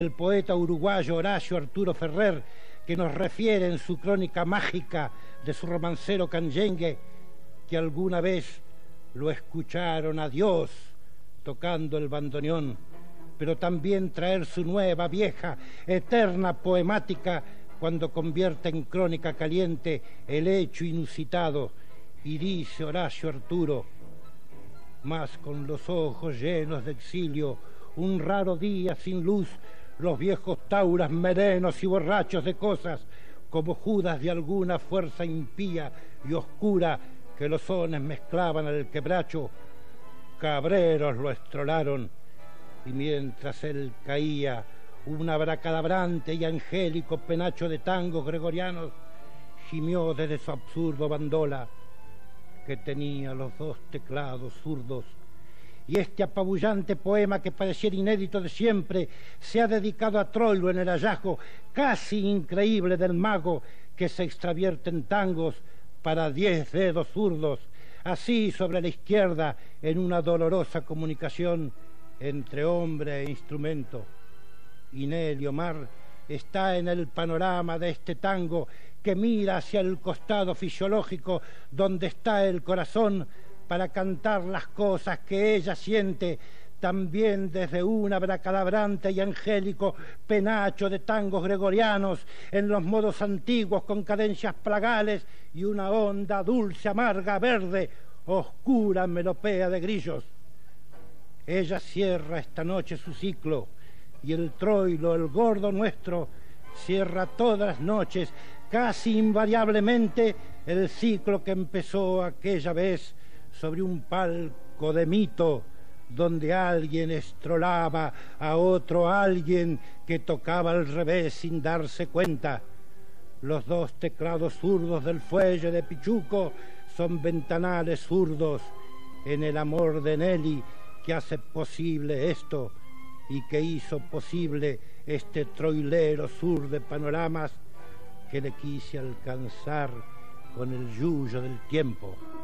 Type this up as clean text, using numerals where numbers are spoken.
El poeta uruguayo Horacio Arturo Ferrer, que nos refiere en su crónica mágica de su romancero canyengue que alguna vez lo escucharon a Dios tocando el bandoneón, pero también traer su nueva, vieja, eterna poemática cuando convierte en crónica caliente el hecho inusitado. Y dice Horacio Arturo: mas con los ojos llenos de exilio, un raro día sin luz, los viejos tauras merenos y borrachos de cosas, como Judas de alguna fuerza impía y oscura que los sones mezclaban al quebracho, cabreros lo estrolaron, y mientras él caía, un abracadabrante y angélico penacho de tangos gregorianos gimió desde su absurdo bandola, que tenía los dos teclados zurdos. Y este apabullante poema, que pareciera inédito de siempre, se ha dedicado a Troilo en el hallazgo casi increíble del mago que se extravierte en tangos para 10 dedos zurdos, así sobre la izquierda, en una dolorosa comunicación entre hombre e instrumento. Inel y Omar está en el panorama de este tango que mira hacia el costado fisiológico donde está el corazón, para cantar las cosas que ella siente, también desde un abracadabrante y angélico penacho de tangos gregorianos, en los modos antiguos con cadencias plagales y una onda dulce, amarga, verde, oscura melopea de grillos. Ella cierra esta noche su ciclo, y el Troilo, el gordo nuestro, cierra todas las noches, casi invariablemente, el ciclo que empezó aquella vez sobre un palco de mito, donde alguien estrolaba a otro alguien que tocaba al revés sin darse cuenta. Los dos teclados zurdos del fuelle de Pichuco son ventanales zurdos en el amor de Nelly, que hace posible esto y que hizo posible este troilero sur de panoramas que le quise alcanzar con el yuyo del tiempo.